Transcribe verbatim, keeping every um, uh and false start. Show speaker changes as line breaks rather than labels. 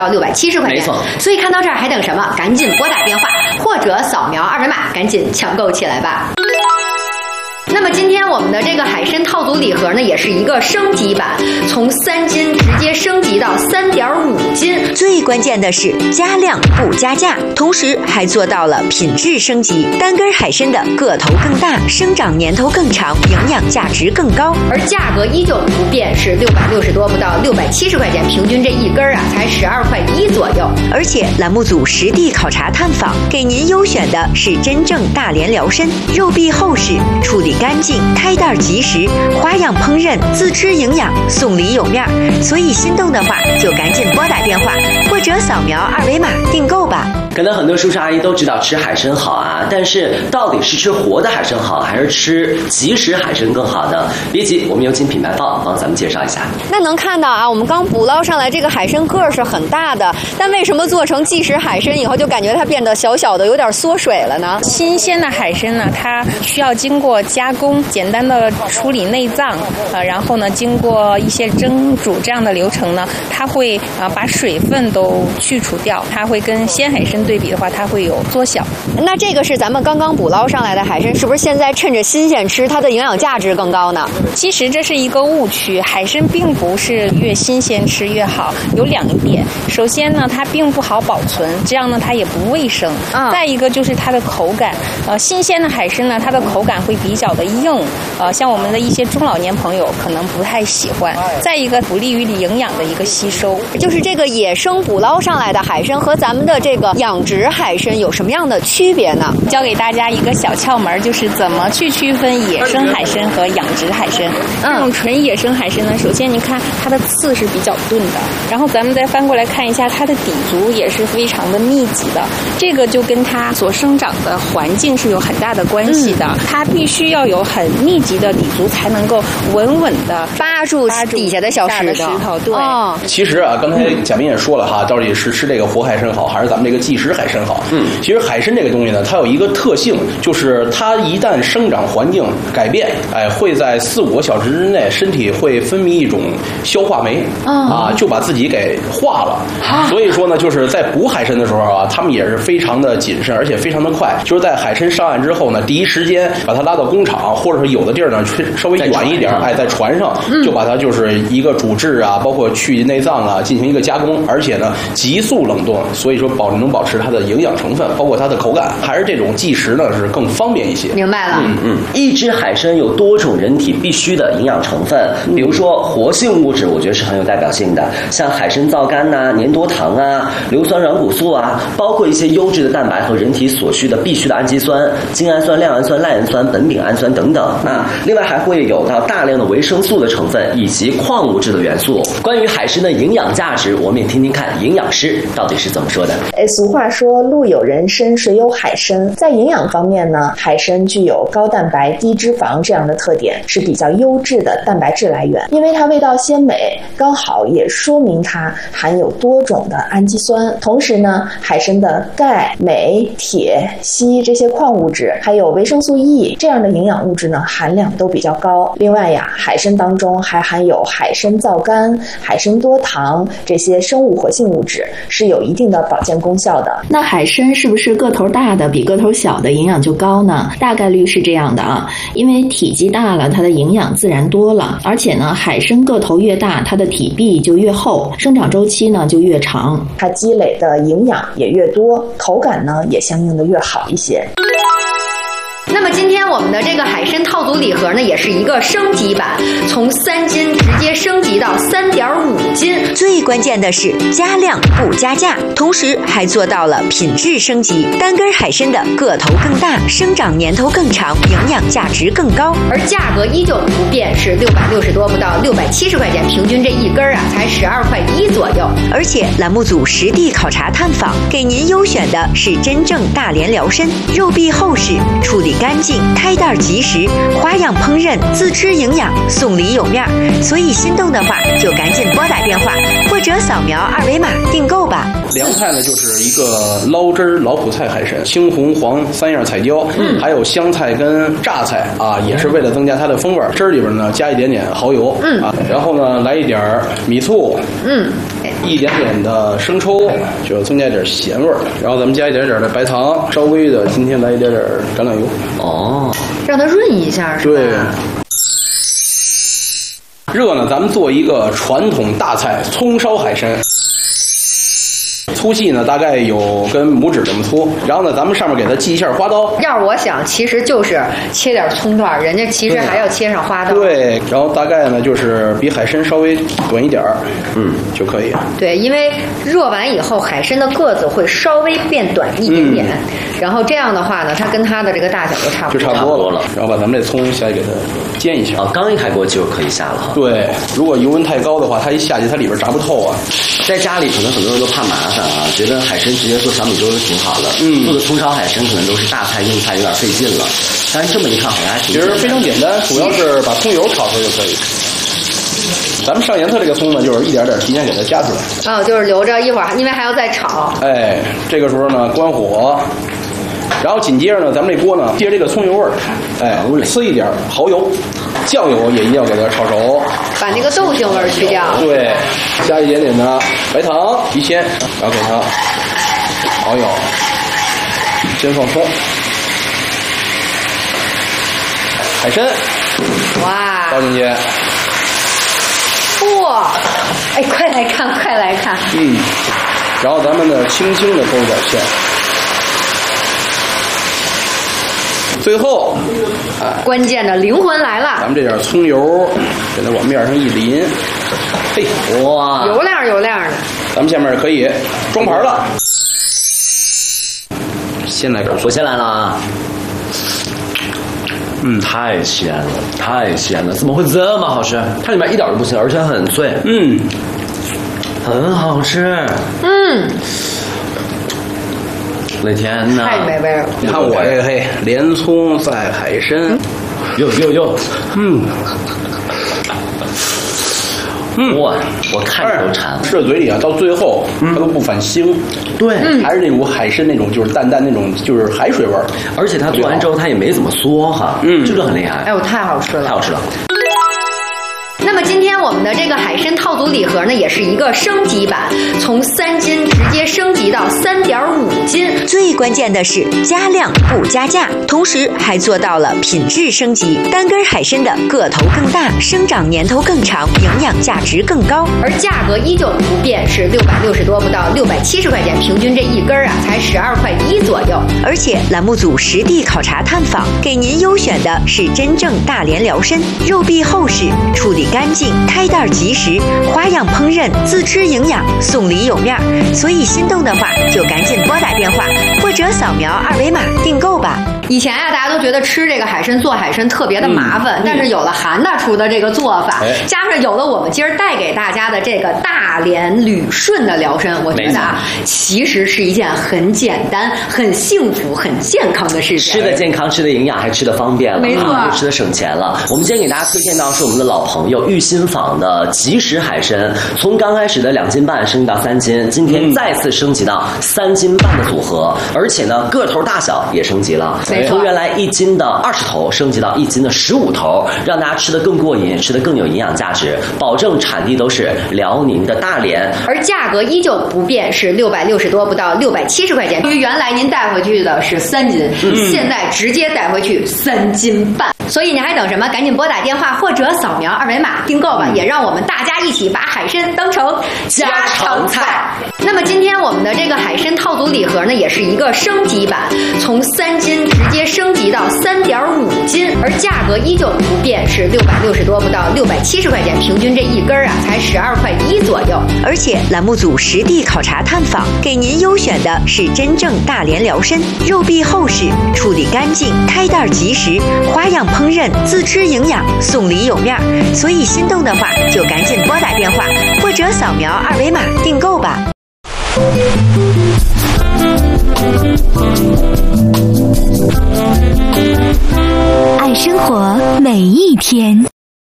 到六百七十块钱。
没错。
所以看到这儿还等什么？赶紧拨打电话或者扫描二维码，赶紧抢购起来吧。那么今天我们的这个海参套组礼盒呢，也是一个升级版，从三斤直接升级到三点五斤。
最关键的是加量不加价，同时还做到了品质升级。单根海参的个头更大，生长年头更长，营养价值更高，
而价格依旧不变，是六百六十多不到六百七十块钱，平均这一根啊才十二块一左右。
而且栏目组实地考察探访，给您优选的是真正大连辽参，肉壁厚实，处理干净，开袋及时，花样烹饪，自吃营养，送礼有面。所以心动的话就赶紧拨打电话或者扫描二维码订购吧。
可能很多叔叔阿姨都知道吃海参好啊，但是到底是吃活的海参好，还是吃即食海参更好呢？别急，我们有请品牌方帮咱们介绍一下。
那能看到啊，我们刚捕捞上来这个海参个儿是很大的，但为什么做成即食海参以后就感觉它变得小小的，有点缩水了呢？
新鲜的海参呢，它需要经过加工，简单的处理内脏，呃，然后呢，经过一些蒸煮这样的流程呢，它会啊、呃、把水分都去除掉，它会跟鲜海参对比的话，它会有缩小。
那这个是咱们刚刚捕捞上来的海参，是不是现在趁着新鲜吃，它的营养价值更高呢？
其实这是一个误区，海参并不是越新鲜吃越好，有两点。首先呢，它并不好保存，这样呢它也不卫生。啊、再一个就是它的口感，呃，新鲜的海参呢，它的口感会比较的硬，呃，像我们的一些中老年朋友可能不太喜欢。再一个不利于营养的一个吸收。
就是这个野生捕捞上来的海参和咱们的这个养殖海参有什么样的区别呢？
教给大家一个小窍门，就是怎么去区分野生海参和养殖海参。这种纯野生海参呢，首先你看它的刺是比较钝的，然后咱们再翻过来看一下它的底足也是非常的密集的，这个就跟它所生长的环境是有很大的关系的。嗯、它必须要有很密集的底足，才能够稳稳的
扒住底下的小石头。
石头对、
哦。
其实啊，刚才贾斌也说了哈，到底是吃这个活海参好，还是咱们这个即食海参好？嗯，其实海参这个东西呢，它有一个特性，就是它一旦生长环境改变，哎，会在四五个小时之内，身体会分泌一种消化酶，嗯、啊，就把自己给化了。啊、所以说呢，就是在捕海参的时候啊，他们也是非常的谨慎，而且非常的快。就是在海参上岸之后呢，第一时间把它拉到工厂，或者是有的地儿呢稍微远一点，哎，在船上就把它就是一个煮制啊，包括去内脏啊，进行一个加工，而且呢急速冷冻，所以说保能保持它的营养成分，包括它的口感，还是这种即食呢是更方便一些。
明白了。
嗯嗯，一只海参有多种人体必需的营养成分，比如说活性物质，我觉得是很有代表性的，像海参皂苷呐、粘多糖啊、硫酸软骨素啊，包括一些优质的蛋白和人体所需的必需的氨基酸、精氨酸、亮氨酸、赖氨酸、苯丙氨酸等等啊。另外还会有到大量的维生素的成分以及矿物质的元素。关于海参的营养价值，我们也听听看营养师到底是怎么说的。
哎，俗话说路有人参，水有海参。在营养方面呢，海参具有高蛋白、低脂肪这样的特点，是比较优质的蛋白质来源。因为它味道鲜美，刚好也说明它含有多种的氨基酸。同时呢，海参的钙、镁、铁、硒这些矿物质，还有维生素 E 这样的营养物质呢，含量都比较高。另外呀，海参当中还含有海参皂苷、海参多糖这些生物活性物质，是有一定的保健功效的。
那海参是不是个头大的比个头小的营养就高呢？大概率是这样的啊，因为体积大了，它的营养自然多了，而且呢，海参个头越大，它的体壁就越厚，生长周期呢就越长，
它积累的营养也越多，口感呢也相应的越好一些。
那么今天我们的这个海参套组礼盒呢，也是一个升级版，从三斤直接升级到三点五斤。
最关键的是加量不加价，同时还做到了品质升级。单根海参的个头更大，生长年头更长，营养价值更高，
而价格依旧不变，是六百六十多不到六百七十块钱，平均这一根啊才十二块一左右。
而且栏目组实地考察探访，给您优选的是真正大连辽参，肉壁厚实，处理干净，开袋及时，花样烹饪，自吃营养，送礼有面。所以心动的话就赶紧拨打电话或者扫描二维码订购吧。 吧。
凉菜呢，就是一个捞汁儿老普菜海参，青红黄三样彩椒，嗯，还有香菜跟榨菜啊，也是为了增加它的风味。汁儿里边呢加一点点蚝油，嗯啊，然后呢来一点米醋，嗯，一点点的生抽，就增加一点咸味儿。然后咱们加一点点的白糖，稍微的今天来一点点橄榄油，
哦，让它润一下是吧？
对。热呢，咱们做一个传统大菜葱烧海参。粗细呢，大概有跟拇指这么粗。然后呢，咱们上面给它系一下花刀。
要是我想，其实就是切点葱段，人家其实还要切上花刀。
对，然后大概呢就是比海参稍微短一点儿，嗯，就可以。
对，因为热完以后，海参的个子会稍微变短一点点，嗯、然后这样的话呢，它跟它的这个大小就差不多，
就差不多了。然后把咱们这葱下去给它煎一下。
啊，刚一开锅就可以下了。
对，如果油温太高的话，它一下去它里边炸不透啊。
在家里可能很多人都怕麻烦啊，觉得海参直接做小米粥就挺好的。嗯，做的葱烧海参可能都是大菜硬菜，有点费劲了。但是这么一看，好像还挺
其实非常简单，主要是把葱油炒出来就可以。咱们上颜色这个葱呢，就是一点点提前给它夹出来。
哦，就是留着一会儿，因为还要再炒。
哎，这个时候呢，关火。然后紧接着呢，咱们这锅呢，借着这个葱油味儿，哎，呲一点蚝油，酱油也一定要给它炒熟，
把那个豆腥味儿去掉。
对，加一点点的白糖提鲜，然后给它熬一熬，先放葱，海参，
哇，
倒进去，
哇，哎，快来看，快来看，
嗯，然后咱们呢，轻轻的勾一点芡。最后，
哎，关键的灵魂来了，
咱们这点葱油给它往面上一淋，嘿，
哇，
油亮油亮的。
咱们下面可以装盘了。先来个，
我先来了啊。嗯，太鲜了，太鲜了，怎么会这么好吃？它里面一点都不腥，而且很脆，
嗯，
很好吃，
嗯。
我的天哪，
太美味了！
你看我这个嘿，连葱再海参，
哟哟哟，嗯，
嗯，
哇，我看着都馋。
吃到嘴里啊，到最后它都不反腥，
对，
还是那股海参那种就是淡淡那种就是海水味儿，
而且它做完之后它也没怎么缩哈，嗯，这个很厉害。
哎呦，太好吃了，
太好吃了。
那么今天我们的这个海参套组礼盒呢，也是一个升级版，从三斤直接升级到三点五斤。
最关键的是加量不加价，同时还做到了品质升级。单根海参的个头更大，生长年头更长，营养价值更高，
而价格依旧不变，是六百六十多不到六百七十块钱，平均这一根啊才十二块一左右。
而且栏目组实地考察探访，给您优选的是真正大连辽参，肉壁厚实，处理干净，开袋及时，花样烹饪，自吃营养，送礼有面。所以心动的话，就赶紧拨打电话或者扫描二维码订购吧。
以前啊，大家都觉得吃这个海参做海参特别的麻烦，嗯、但是有了韩大厨的这个做法，哎、加上有了我们今儿带给大家的这个大连旅顺的辽参，我觉得啊，其实是一件很简单、很幸福、很健康的事情。
吃的健康，吃的营养，还吃的方便了，
没错，
啊、吃的省钱了。我们今天给大家推荐到是我们的老朋友玉新坊的即食海参，从刚开始的两斤半升级到三斤，今天再次升级到三斤半的组合，而且呢个头大小也升级了。从原来一斤的二十头升级到一斤的十五头，让大家吃得更过瘾，吃得更有营养价值，保证产地都是辽宁的大连，
而价格依旧不变，是六百六十多不到六百七十块钱。因为原来您带回去的是三斤，嗯、现在直接带回去三斤半，所以你还等什么？赶紧拨打电话或者扫描二维码订购吧，嗯、也让我们大家一起把海参当成家常菜。那么今天我们的这个海参套组礼盒呢，也是一个升级版，从三斤直接升级到三点五斤，而价格依旧不变，是六百六十多不到六百七十块钱，平均这一根啊才十二块一左右。
而且栏目组实地考察探访，给您优选的是真正大连辽参，肉壁厚实，处理干净，开袋及时，花样烹饪，自吃营养，送礼有面。所以心动的话，就赶紧拨打电话或者扫描二维码订购吧。
爱生活每一天。